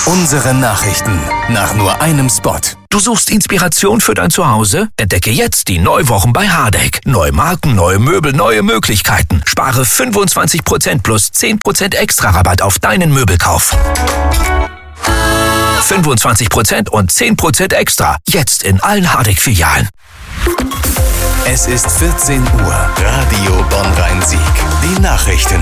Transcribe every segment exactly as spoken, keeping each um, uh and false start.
Unsere Nachrichten nach nur einem Spot. Du suchst Inspiration für dein Zuhause? Entdecke jetzt die Neuwochen bei Hardegg. Neue Marken, neue Möbel, neue Möglichkeiten. Spare fünfundzwanzig Prozent plus zehn Prozent extra Rabatt auf deinen Möbelkauf. fünfundzwanzig Prozent und zehn Prozent extra. Jetzt in allen Hardegg-Filialen. Es ist vierzehn Uhr. Radio Bonn-Rhein-Sieg. Die Nachrichten.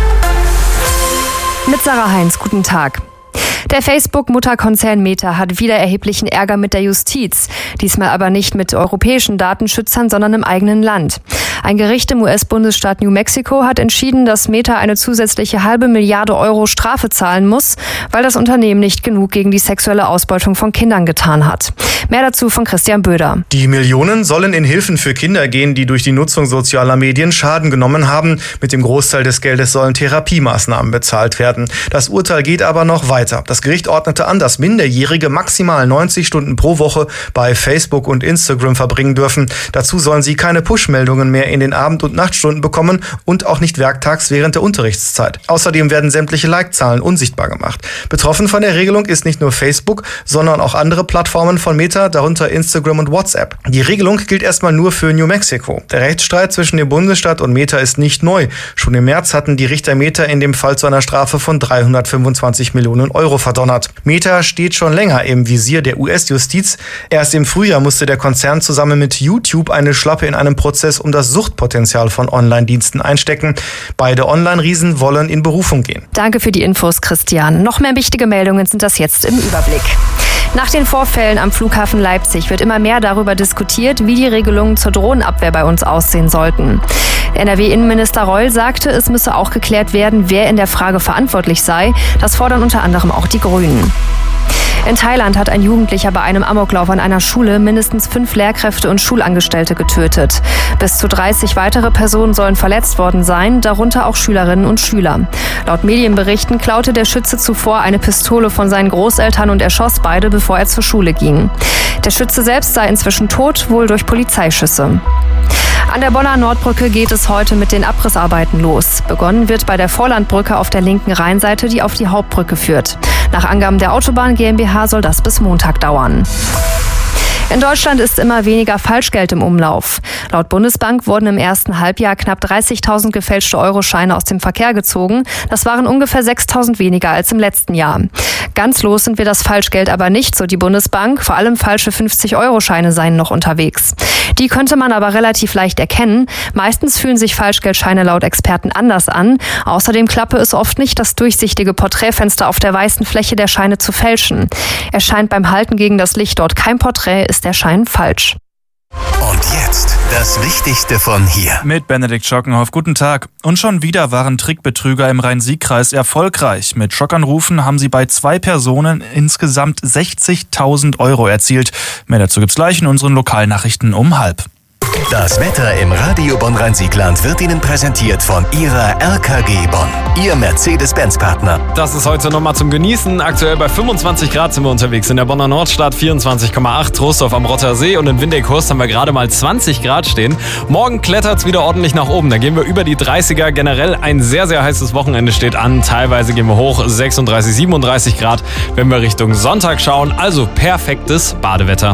Mit Sarah Heinz, guten Tag. Der Facebook-Mutterkonzern Meta hat wieder erheblichen Ärger mit der Justiz. Diesmal aber nicht mit europäischen Datenschützern, sondern im eigenen Land. Ein Gericht im U S-Bundesstaat New Mexico hat entschieden, dass Meta eine zusätzliche halbe Milliarde Euro Strafe zahlen muss, weil das Unternehmen nicht genug gegen die sexuelle Ausbeutung von Kindern getan hat. Mehr dazu von Christian Böder. Die Millionen sollen in Hilfen für Kinder gehen, die durch die Nutzung sozialer Medien Schaden genommen haben. Mit dem Großteil des Geldes sollen Therapiemaßnahmen bezahlt werden. Das Urteil geht aber noch weiter. Das Gericht ordnete an, dass Minderjährige maximal neunzig Stunden pro Woche bei Facebook und Instagram verbringen dürfen. Dazu sollen sie keine Push-Meldungen mehr in den Abend- und Nachtstunden bekommen und auch nicht werktags während der Unterrichtszeit. Außerdem werden sämtliche Like-Zahlen unsichtbar gemacht. Betroffen von der Regelung ist nicht nur Facebook, sondern auch andere Plattformen von Meta, darunter Instagram und WhatsApp. Die Regelung gilt erstmal nur für New Mexico. Der Rechtsstreit zwischen dem Bundesstaat und Meta ist nicht neu. Schon im März hatten die Richter Meta in dem Fall zu einer Strafe von dreihundertfünfundzwanzig Millionen Euro verdonnert. Meta steht schon länger im Visier der U S-Justiz. Erst im Frühjahr musste der Konzern zusammen mit YouTube eine Schlappe in einem Prozess um das Suchtpotenzial von Online-Diensten einstecken. Beide Online-Riesen wollen in Berufung gehen. Danke für die Infos, Christian. Noch mehr wichtige Meldungen sind das jetzt im Überblick. Nach den Vorfällen am Flughafen Leipzig wird immer mehr darüber diskutiert, wie die Regelungen zur Drohnenabwehr bei uns aussehen sollten. N R W-Innenminister Reul sagte, es müsse auch geklärt werden, wer in der Frage verantwortlich sei. Das fordern unter anderem auch die Grünen. In Thailand hat ein Jugendlicher bei einem Amoklauf an einer Schule mindestens fünf Lehrkräfte und Schulangestellte getötet. Bis zu dreißig weitere Personen sollen verletzt worden sein, darunter auch Schülerinnen und Schüler. Laut Medienberichten klaute der Schütze zuvor eine Pistole von seinen Großeltern und erschoss beide, bevor er zur Schule ging. Der Schütze selbst sei inzwischen tot, wohl durch Polizeischüsse. An der Bonner Nordbrücke geht es heute mit den Abrissarbeiten los. Begonnen wird bei der Vorlandbrücke auf der linken Rheinseite, die auf die Hauptbrücke führt. Nach Angaben der Autobahn GmbH soll das bis Montag dauern. In Deutschland ist immer weniger Falschgeld im Umlauf. Laut Bundesbank wurden im ersten Halbjahr knapp dreißigtausend gefälschte Euroscheine aus dem Verkehr gezogen. Das waren ungefähr sechstausend weniger als im letzten Jahr. Ganz los sind wir das Falschgeld aber nicht, so die Bundesbank. Vor allem falsche fünfzig-Euro-Scheine seien noch unterwegs. Die könnte man aber relativ leicht erkennen. Meistens fühlen sich Falschgeldscheine laut Experten anders an. Außerdem klappe es oft nicht, das durchsichtige Porträtfenster auf der weißen Fläche der Scheine zu fälschen. Erscheint beim Halten gegen das Licht dort kein Porträt, ist der Schein falsch. Und jetzt das Wichtigste von hier. Mit Benedikt Schockenhoff, guten Tag. Und schon wieder waren Trickbetrüger im Rhein-Sieg-Kreis erfolgreich. Mit Schockanrufen haben sie bei zwei Personen insgesamt sechzigtausend Euro erzielt. Mehr dazu gibt's gleich in unseren Lokalnachrichten um halb. Das Wetter im Radio Bonn-Rhein-Siegland wird Ihnen präsentiert von Ihrer R K G Bonn, Ihr Mercedes-Benz-Partner. Das ist heute nochmal zum Genießen. Aktuell bei fünfundzwanzig Grad sind wir unterwegs. In der Bonner Nordstadt vierundzwanzig Komma acht, Trostorf am Rottersee und in Windeck-Hurst haben wir gerade mal zwanzig Grad stehen. Morgen klettert's wieder ordentlich nach oben. Da gehen wir über die dreißiger. Generell ein sehr, sehr heißes Wochenende steht an. Teilweise gehen wir hoch, sechsunddreißig, siebenunddreißig Grad, wenn wir Richtung Sonntag schauen. Also perfektes Badewetter.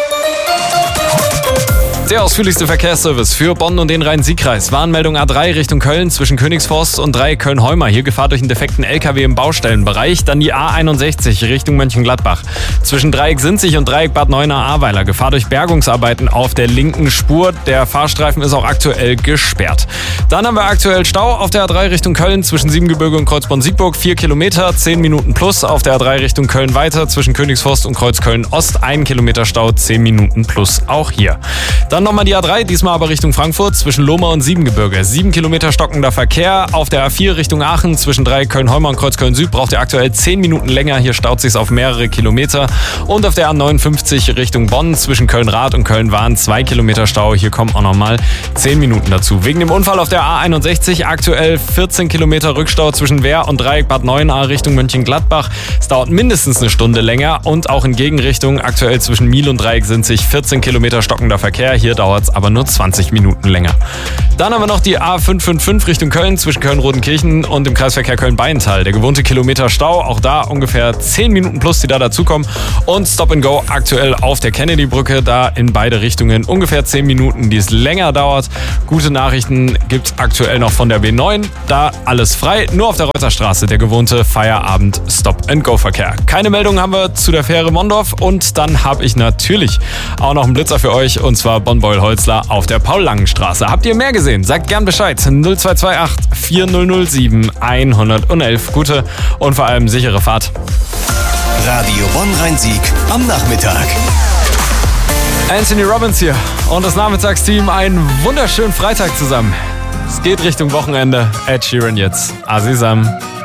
Der ausführlichste Verkehrsservice für Bonn und den Rhein-Sieg-Kreis. Warnmeldung A drei Richtung Köln zwischen Königsforst und drei Köln-Heuma. Hier Gefahr durch einen defekten L K W im Baustellenbereich. Dann die A einundsechzig Richtung Mönchengladbach. Zwischen Dreieck Sinzig und Dreieck Bad Neuenahr-Ahrweiler. Gefahr durch Bergungsarbeiten auf der linken Spur. Der Fahrstreifen ist auch aktuell gesperrt. Dann haben wir aktuell Stau auf der A drei Richtung Köln zwischen Siebengebirge und Kreuzborn-Siegburg. vier Kilometer, zehn Minuten plus. Auf der A drei Richtung Köln weiter zwischen Königsforst und Kreuzköln-Ost. ein Kilometer Stau, zehn Minuten plus. Auch hier. Dann nochmal die A drei, diesmal aber Richtung Frankfurt, zwischen Lohmar und Siebengebirge. sieben Kilometer stockender Verkehr. Auf der A vier Richtung Aachen, zwischen drei Köln-Heuma und Kreuzköln-Süd braucht ihr aktuell zehn Minuten länger. Hier staut sich's auf mehrere Kilometer. Und auf der A neunundfünfzig Richtung Bonn, zwischen Köln-Rath und Köln-Wahn, zwei Kilometer Stau. Hier kommen auch nochmal zehn Minuten dazu. Wegen dem Unfall auf der A einundsechzig aktuell vierzehn Kilometer Rückstau zwischen Wehr und Dreieck Bad Neuenahr Richtung Mönchengladbach. Es dauert mindestens eine Stunde länger. Und auch in Gegenrichtung aktuell zwischen Miel und Dreieck Sinzig vierzehn Kilometer stockender Verkehr. Hier Hier dauert es aber nur zwanzig Minuten länger. Dann haben wir noch die A fünf fünf fünf Richtung Köln zwischen Köln-Rodenkirchen und dem Kreisverkehr Köln-Beintal. Der gewohnte Kilometer Stau, auch da ungefähr zehn Minuten plus, die da dazukommen. Und Stop and Go aktuell auf der Kennedy-Brücke, da in beide Richtungen ungefähr zehn Minuten, die es länger dauert. Gute Nachrichten gibt es aktuell noch von der B neun, da alles frei. Nur auf der Reuterstraße der gewohnte Feierabend-Stop-and-Go-Verkehr. Keine Meldungen haben wir zu der Fähre Mondorf und dann habe ich natürlich auch noch einen Blitzer für euch und zwar Bonn-Beul-Holzler auf der Paul-Langen-Straße. Habt ihr mehr gesehen? Sagt gern Bescheid. null zwei zwei acht vier null null sieben eins eins eins. Gute und vor allem sichere Fahrt. Radio Bonn-Rhein-Sieg am Nachmittag. Anthony Robbins hier und das Nachmittagsteam einen wunderschönen Freitag zusammen. Es geht Richtung Wochenende. Ed Sheeran jetzt. Azizam.